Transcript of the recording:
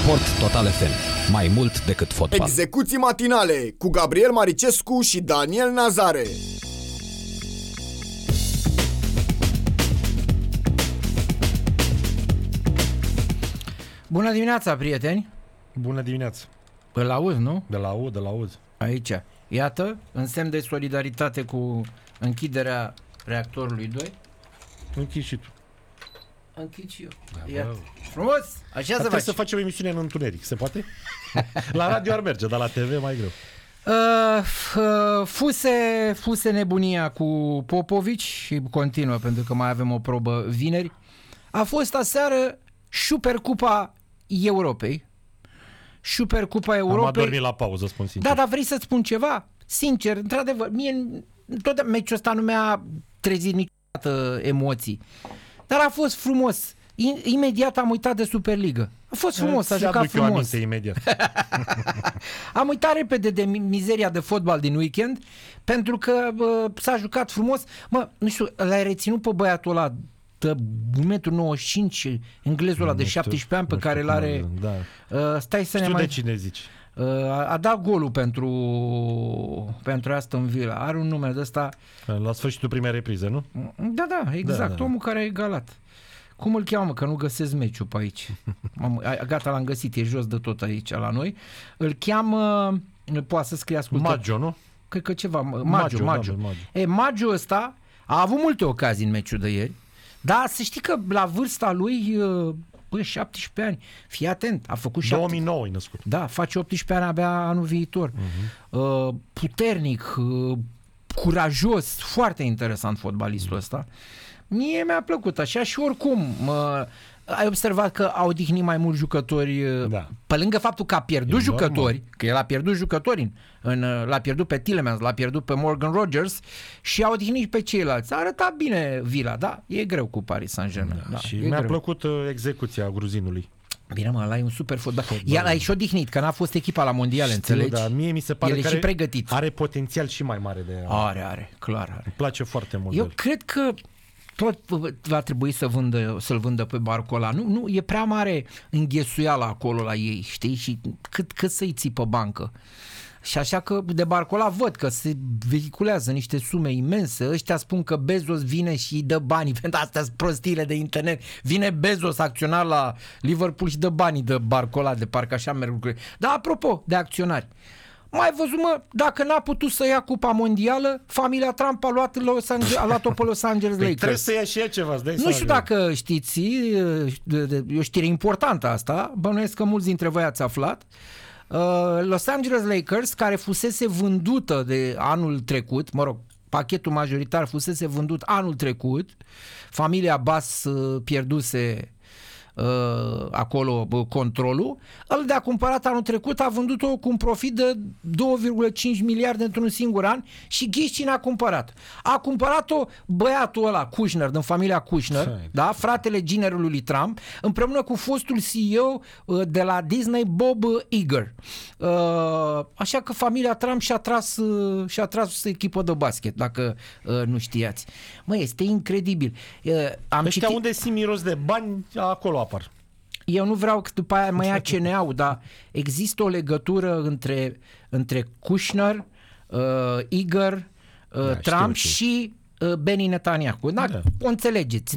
Sport Total FM. Mai mult decât fotbal. Execuții matinale cu Gabriel Maricescu și Daniel Nazare. Bună dimineața, prieteni! Bună dimineața! Îl auzi, nu? De la aud. Aici. Iată, în semn de solidaritate cu închiderea reactorului 2. Închid și tu. Închid și eu. Iată. Frumos! Așa trebuie să facem o emisiune în întuneric, se poate? La radio ar merge, dar la TV mai greu. Fuse nebunia cu Popovici și continuă, pentru că mai avem o probă vineri. A fost aseară Supercupa Europei. Supercupa Europei. Am adormit la pauză, spun sincer. Da, dar vrei să-ți spun ceva? Sincer, într-adevăr, mie tot meciul ăsta nu mi-a trezit niciodată emoții. Dar a fost frumos. Imediat am uitat de Superligă. A fost frumos, a jucat frumos. Imediat. Am uitat repede de mizeria de fotbal din weekend, pentru că s-a jucat frumos. Mă, nu știu, l-ai reținut pe băiatul ăla de 1,95 m, englezul ăla de 17 ani pe care l-are... Da. Stai să știu ne mai... de cine zici. A dat golul pentru Aston Villa. Are un nume de ăsta... La sfârșitul primei reprize, nu? Da, exact. Omul care a egalat. Cum îl cheamă? Că nu găsesc meciul pe aici. Gata, l-am găsit, e jos de tot aici la noi. Îl cheamă... Poate să scrie ascultă. Maggio, nu? Cred că ceva... Maggio. Maggio ăsta a avut multe ocazii în meciul de ieri, dar să știi că la vârsta lui... 17 ani. Fii atent, a făcut 2009 e născut. Da, face 18 ani abia anul viitor. Puternic, curajos, foarte interesant fotbalistul ăsta. Mie mi-a plăcut așa și oricum ai observat că au odihnit mai mulți jucători, da. Pe lângă faptul că a pierdut jucători, că el a pierdut jucători, l-a pierdut pe Tielemans, l-a pierdut pe Morgan Rogers și a odihnit pe ceilalți. A arătat bine Villa, da? E greu cu Paris Saint-Germain. Da, și mi-a plăcut execuția gruzinului. Bine, mă, ăla e un super fotbal. El a și odihnit, că n-a fost echipa la mondiale, înțelegi? Da, mie mi se pare că și pregătit. Are potențial și mai mare de... Are, clar are. Îmi place foarte mult. Eu cred că tot va trebui să-l vândă pe Barcola. Nu, e prea mare înghesuiala acolo la ei, știi? Și cât să-i ții pe bancă. Și așa că de Barcola văd că se vehiculează niște sume imense. Ăștia spun că Bezos vine și îi dă banii. Pentru astea sunt prostiile de internet. Vine Bezos, acționar la Liverpool, și dă banii de Barcola, de parcă așa merg lucrurile. Dar apropo de acționari, mai văzut, mă, dacă n-a putut să ia Cupa Mondială, familia Trump a luat-o pe Los Angeles Lakers. Trebuie să ia și ea ceva. Nu știu dacă știți, e o știre importantă asta, bănuiesc că mulți dintre voi ați aflat. Los Angeles Lakers, care fusese vândută de anul trecut, mă rog, pachetul majoritar fusese vândut anul trecut, familia Bass pierduse acolo controlul, el de-a cumpărat anul trecut, a vândut-o cu un profit de 2,5 miliarde într-un singur an și ghiși cine a cumpărat. A cumpărat-o băiatul ăla, Kushner, din familia Kushner, da? Fratele ginerului lui Trump, împreună cu fostul CEO de la Disney, Bob Iger. Așa că familia Trump și-a tras echipă de basket, dacă nu știați. Măi, este incredibil. Ăștia unde simt miros de bani, acolo apar. Eu nu vreau că după aia mă ia CNA-ul, dar există o legătură între Kushner, Iger, Trump și Benny Netanyahu. Da, o înțelegeți.